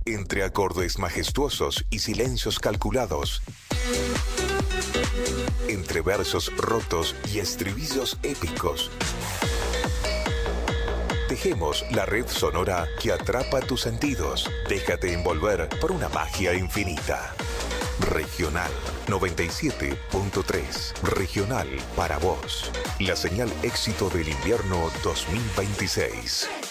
Entre acordes majestuosos y silencios calculados, entre versos rotos y estribillos épicos, tejemos la red sonora que atrapa tus sentidos. Déjate envolver por una magia infinita. Regional 97.3. Regional para vos. La señal éxito del invierno 2026.